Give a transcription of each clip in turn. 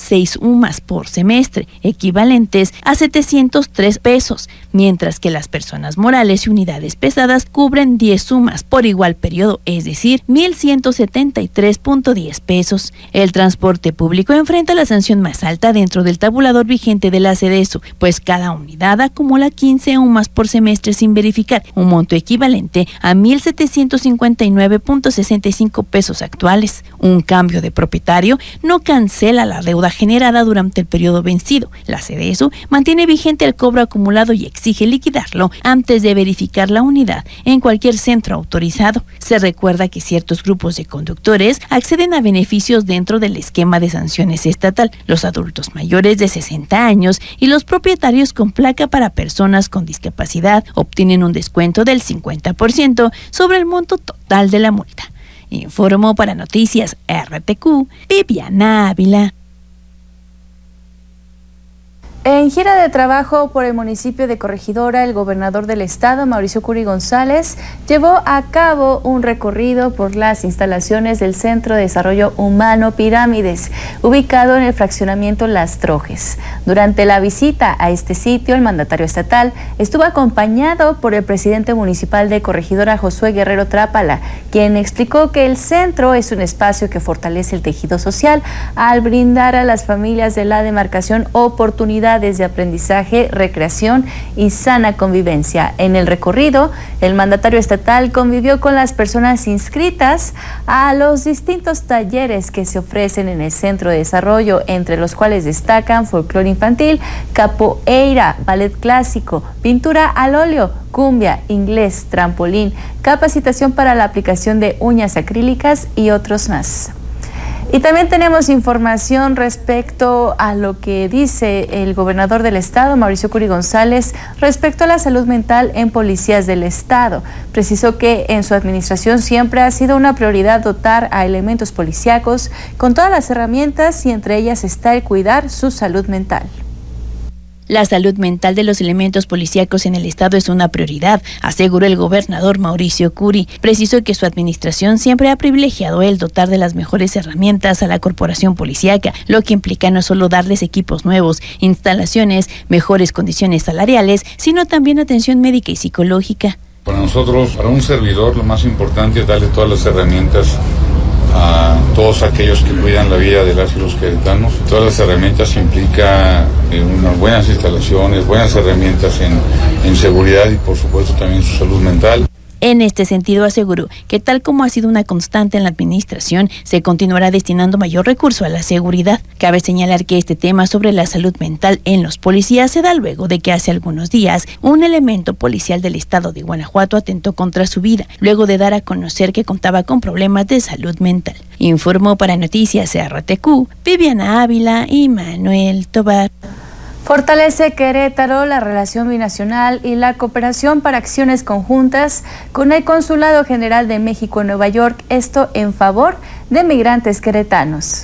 6 UMAS por semestre, equivalentes a 703 pesos, mientras que las personas morales y unidades pesadas cubren 10 UMAS por igual periodo, es decir, 1,173.10 pesos. El transporte público enfrenta la sanción más alta dentro del tabulador vigente de la SEDESU, pues cada unidad acumula 15 UMAS por semestre sin verificar, un monto equivalente a 1,759.65 pesos actuales. Un cambio de propietario no cancela la deuda generada durante el periodo vencido. La SEDESU mantiene vigente el cobro acumulado y exige liquidarlo antes de verificar la unidad en cualquier centro autorizado. Se recuerda que ciertos grupos de conductores acceden a beneficios dentro del esquema de sanciones estatal, los adultos mayores de 60 años y los propietarios con placa para personas con discapacidad obtienen un descuento del 50% sobre el monto total de la multa. Informó para Noticias RTQ, Viviana Ávila. En gira de trabajo por el municipio de Corregidora, el gobernador del estado, Mauricio Curi González, llevó a cabo un recorrido por las instalaciones del Centro de Desarrollo Humano Pirámides, ubicado en el fraccionamiento Las Trojes. Durante la visita a este sitio, el mandatario estatal estuvo acompañado por el presidente municipal de Corregidora, Josué Guerrero Trápala, quien explicó que el centro es un espacio que fortalece el tejido social al brindar a las familias de la demarcación oportunidades de aprendizaje, recreación y sana convivencia. En el recorrido, el mandatario estatal convivió con las personas inscritas a los distintos talleres que se ofrecen en el Centro de Desarrollo, entre los cuales destacan folclore infantil, capoeira, ballet clásico, pintura al óleo, cumbia, inglés, trampolín, capacitación para la aplicación de uñas acrílicas y otros más. Y también tenemos información respecto a lo que dice el gobernador del estado, Mauricio Curi González, respecto a la salud mental en policías del estado. Precisó que en su administración siempre ha sido una prioridad dotar a elementos policíacos con todas las herramientas y entre ellas está el cuidar su salud mental. La salud mental de los elementos policíacos en el estado es una prioridad, aseguró el gobernador Mauricio Curi. Precisó que su administración siempre ha privilegiado el dotar de las mejores herramientas a la corporación policíaca, lo que implica no solo darles equipos nuevos, instalaciones, mejores condiciones salariales, sino también atención médica y psicológica. Para nosotros, para un servidor, lo más importante es darle todas las herramientas a todos aquellos que cuidan la vida de las y los queretanos. Todas las herramientas implica unas buenas instalaciones, buenas herramientas en seguridad y por supuesto también su salud mental. En este sentido, aseguró que tal como ha sido una constante en la administración, se continuará destinando mayor recurso a la seguridad. Cabe señalar que este tema sobre la salud mental en los policías se da luego de que hace algunos días un elemento policial del estado de Guanajuato atentó contra su vida, luego de dar a conocer que contaba con problemas de salud mental. Informó para Noticias RTQ, Viviana Ávila y Manuel Tobar. Fortalece Querétaro la relación binacional y la cooperación para acciones conjuntas con el Consulado General de México en Nueva York, esto en favor de migrantes queretanos.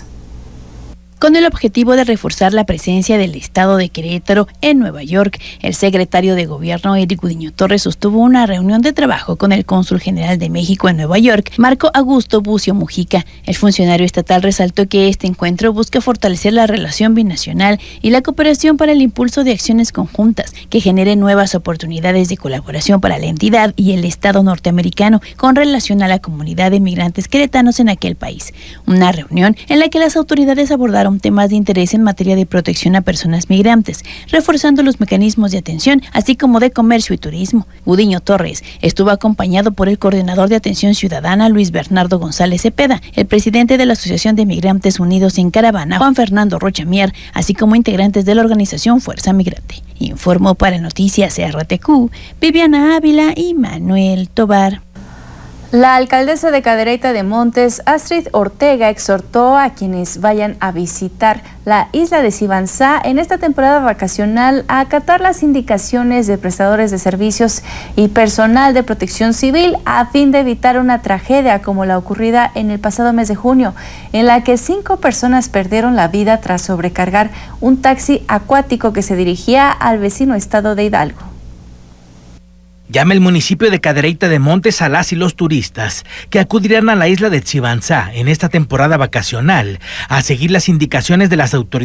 Con el objetivo de reforzar la presencia del estado de Querétaro en Nueva York, el secretario de Gobierno Eric Gudiño Torres sostuvo una reunión de trabajo con el cónsul general de México en Nueva York, Marco Augusto Bucio Mujica. El funcionario estatal resaltó que este encuentro busca fortalecer la relación binacional y la cooperación para el impulso de acciones conjuntas que generen nuevas oportunidades de colaboración para la entidad y el estado norteamericano con relación a la comunidad de migrantes queretanos en aquel país. Una reunión en la que las autoridades abordaron temas de interés en materia de protección a personas migrantes, reforzando los mecanismos de atención, así como de comercio y turismo. Gudiño Torres estuvo acompañado por el coordinador de atención ciudadana, Luis Bernardo González Cepeda, el presidente de la Asociación de Migrantes Unidos en Caravana, Juan Fernando Rocha Mier, así como integrantes de la organización Fuerza Migrante. Informó para Noticias RTQ, Viviana Ávila y Manuel Tobar. La alcaldesa de Cadereyta de Montes, Astrid Ortega, exhortó a quienes vayan a visitar la isla de Sibanzá en esta temporada vacacional a acatar las indicaciones de prestadores de servicios y personal de protección civil a fin de evitar una tragedia como la ocurrida en el pasado mes de junio, en la que 5 personas perdieron la vida tras sobrecargar un taxi acuático que se dirigía al vecino estado de Hidalgo. Llama el municipio de Cadereyta de Montes a las y los turistas que acudirán a la isla de Sibanzá en esta temporada vacacional a seguir las indicaciones de las autoridades